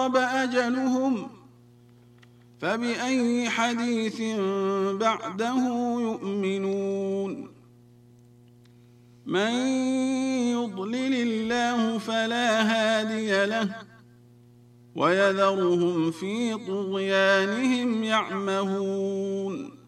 اقترب أجلهم فبأي حديث بعده يؤمنون من يضلل الله فلا هادي له ويذرهم في طغيانهم يعمهون